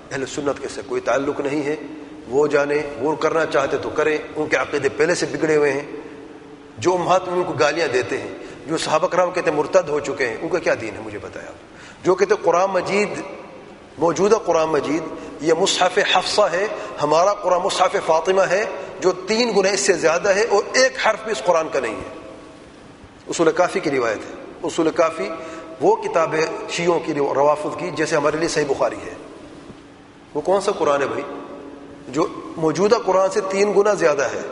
اہل سنت کے سے کوئی تعلق نہیں ہے، وہ جانے، وہ کرنا چاہتے تو کریں، ان کے عقیدے پہلے سے بگڑے ہوئے ہیں۔ جو امہات ان کو گالیاں دیتے ہیں، جو صحابہ کرام کہتے ہیں مرتد ہو چکے ہیں، ان کا کیا دین ہے مجھے بتایا آپ؟ جو کہتے ہیں قرآن مجید، موجودہ قرآن مجید یہ مصحف حفصہ ہے، ہمارا قرآن مصحف فاطمہ ہے جو 3 گنا اس سے زیادہ ہے اور ایک حرف بھی اس قرآن کا نہیں ہے۔ اصول کافی کی روایت ہے۔ اصول کافی وہ کتاب ہے شیعوں کی، روافض کی، جیسے ہمارے لیے صحیح بخاری ہے۔ وہ کون سا قرآن ہے بھائی جو موجودہ قرآن سے 3 گنا زیادہ ہے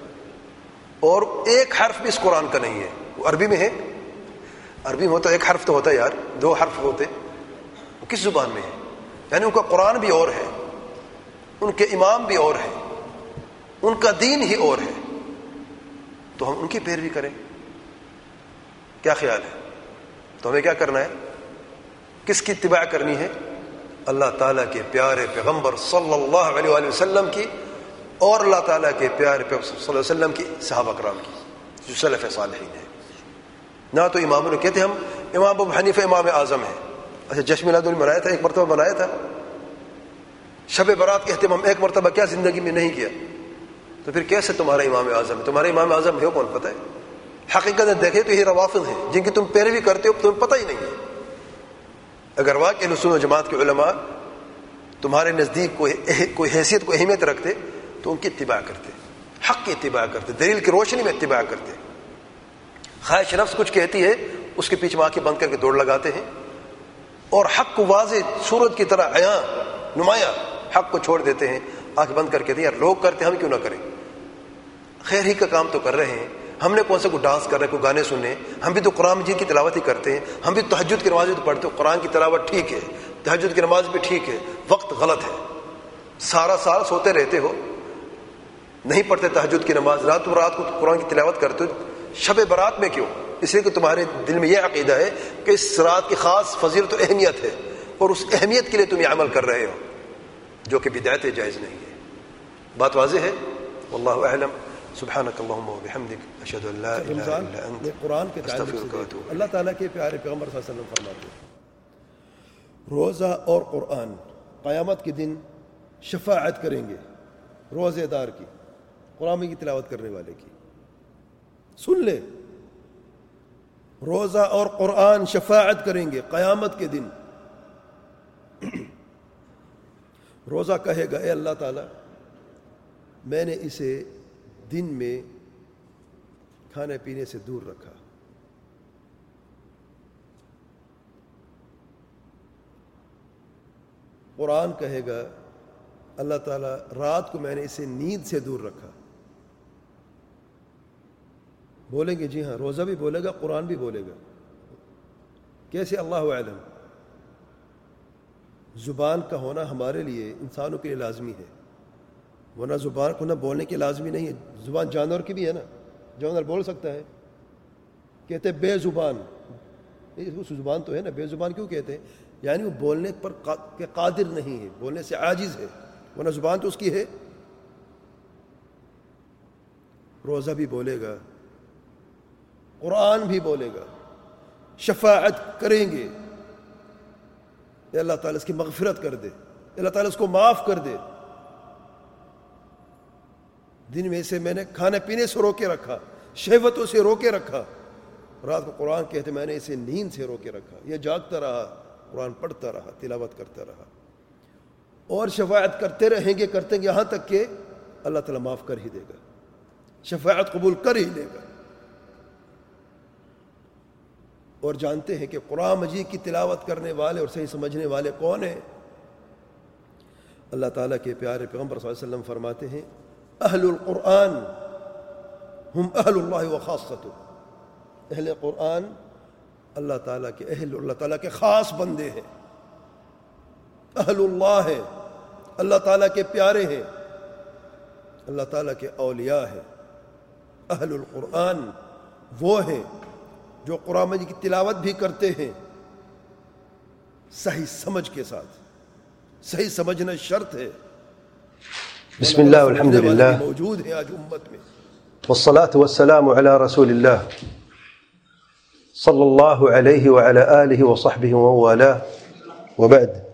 اور ایک حرف بھی اس قرآن کا نہیں ہے؟ وہ عربی میں ہے، عربی میں ہوتا ہے، ایک حرف تو ہوتا ہے یار، 2 حرف ہوتے، وہ کس زبان میں ہے؟ یعنی ان کا قرآن بھی اور ہے، ان کے امام بھی اور ہے، ان کا دین ہی اور ہے، تو ہم ان کی پیروی کریں؟ کیا خیال ہے؟ تو ہمیں کیا کرنا ہے؟ کس کی اتباع کرنی ہے؟ اللہ تعالیٰ کے پیارے پیغمبر صلی اللہ علیہ وآلہ وسلم کی، اور اللہ تعالیٰ کے پیارے پیغمبر صلی اللہ علیہ وسلم کی، صحابہ کرام کی جو سلف صالحین ہیں۔ نہ تو اماموں نے کہتے ہم امام ابو حنیفہ امام اعظم ہیں، اچھا جشن میلاد النبی منایا تھا، ایک مرتبہ منایا تھا، شب برات کا اہتمام ایک مرتبہ کیا زندگی میں نہیں کیا، تو پھر کیسے تمہارا امام اعظم ہے؟ تمہارا امام اعظم ہے کون پتہ ہے؟ حقیقت دیکھیں تو یہ روافض ہیں جن کی تم پیروی کرتے ہو، تمہیں پتہ ہی نہیں ہے۔ اگر واقعی اہل سنت و جماعت کے علماء تمہارے نزدیک کوئی حیثیت، کوئی اہمیت رکھتے تو ان کی اتباع کرتے، حق کی اتباع کرتے، دلیل کی روشنی میں اتباع کرتے۔ خواہش نفس کچھ کہتی ہے، اس کے پیچھے آنکھیں بند کر کے دوڑ لگاتے ہیں، اور حق کو واضح سورج کی طرح عیاں نمایاں حق کو چھوڑ دیتے ہیں، آنکھ بند کر کے کہتے ہیں یار لوگ کرتے ہم کیوں نہ کریں، خیر ہی کا کام تو کر رہے ہیں، ہم نے کون سا کوئی ڈانس کر رہے ہیں، کوئی گانے سننے، ہم بھی تو قرآن مجید کی تلاوت ہی کرتے ہیں، ہم بھی تہجد کی نماز بھی تو پڑھتے ہیں، قرآن کی تلاوت ٹھیک ہے، تہجد کی نماز بھی ٹھیک ہے، وقت غلط ہے، سارا سال سوتے رہتے ہو، نہیں پڑھتے تہجد کی نماز، رات کو قرآن کی تلاوت کرتے ہو، شب برات میں کیوں؟ اس لیے کہ تمہارے دل میں یہ عقیدہ ہے کہ اس رات کی خاص فضیلت و اہمیت ہے، اور اس اہمیت کے لیے تم یہ عمل کر رہے ہو جو کہ بدعت جائز نہیں ہے۔ بات واضح ہے؟ واللہ اعلم۔ سبحانک اللہم و بحمدک، اشہد ان لا الہ الا انت، قرآن کے استغفرک و اتوب الیک۔ اللہ تعالیٰ کے پیارے پیغمبر صلی اللہ علیہ وسلم فرماتے ہیں روزہ اور قرآن قیامت کے دن شفاعت کریں گے روزے دار کی، قرآن کی تلاوت کرنے والے کی۔ سن لے، روزہ اور قرآن شفاعت کریں گے قیامت کے دن۔ روزہ کہے گا اے اللہ تعالیٰ میں نے اسے دن میں کھانے پینے سے دور رکھا، قرآن کہے گا اللہ تعالیٰ رات کو میں نے اسے نیند سے دور رکھا۔ بولیں گے جی ہاں، روزہ بھی بولے گا، قرآن بھی بولے گا، کیسے؟ اللہ اعلم۔ زبان کا ہونا ہمارے لیے، انسانوں کے لیے لازمی ہے، ورنہ زبان کو نہ بولنے کی لازمی نہیں ہے۔ زبان جانور کی بھی ہے نا، جانور بول سکتا ہے، کہتے بے زبان، اس زبان تو ہے نا، بے زبان کیوں کہتے ہیں؟ یعنی وہ بولنے پر قادر نہیں ہے، بولنے سے عاجز ہے، ورنہ زبان تو اس کی ہے۔ روزہ بھی بولے گا، قرآن بھی بولے گا، شفاعت کریں گے، اے اللہ تعالیٰ اس کی مغفرت کر دے، اللہ تعالیٰ اس کو معاف کر دے، دن میں سے میں نے کھانے پینے سے روکے رکھا، شہوتوں سے روکے رکھا، رات کو قرآن کہتے میں نے اسے نیند سے روکے رکھا، یہ جاگتا رہا، قرآن پڑھتا رہا، تلاوت کرتا رہا، اور شفاعت کرتے رہیں گے، کرتے ہیں یہاں تک کہ اللہ تعالیٰ معاف کر ہی دے گا، شفاعت قبول کر ہی لے گا۔ اور جانتے ہیں کہ قرآن مجید کی تلاوت کرنے والے اور صحیح سمجھنے والے کون ہیں؟ اللہ تعالیٰ کے پیارے پیغمبر صلی اللہ علیہ وسلم فرماتے ہیں اہل القرآن ہم اہل اللہ و خاصتہ، اہل قرآن اللہ تعالیٰ کے اہل، اللہ تعالیٰ کے خاص بندے ہیں، اہل اللہ ہیں، اللہ تعالیٰ کے پیارے ہیں، اللہ تعالیٰ کے اولیاء ہیں۔ اہل القرآن وہ ہیں جو قرآن مجید کی تلاوت بھی کرتے ہیں صحیح سمجھ کے ساتھ، صحیح سمجھنا شرط ہے۔ بسم اللہ والحمد للہ موجود ہے آج امت میں، والصلاة والسلام على رسول اللہ صلی اللہ علیہ وعلى آلہ وصحبہ ومن والاه، وبعد۔